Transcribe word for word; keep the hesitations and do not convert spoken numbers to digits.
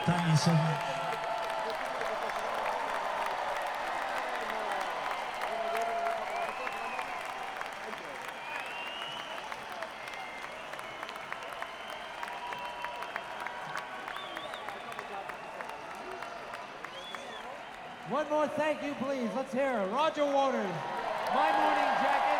Thank you so much. One more thank you, please. Let's hear it. Roger Waters, My Morning Jacket.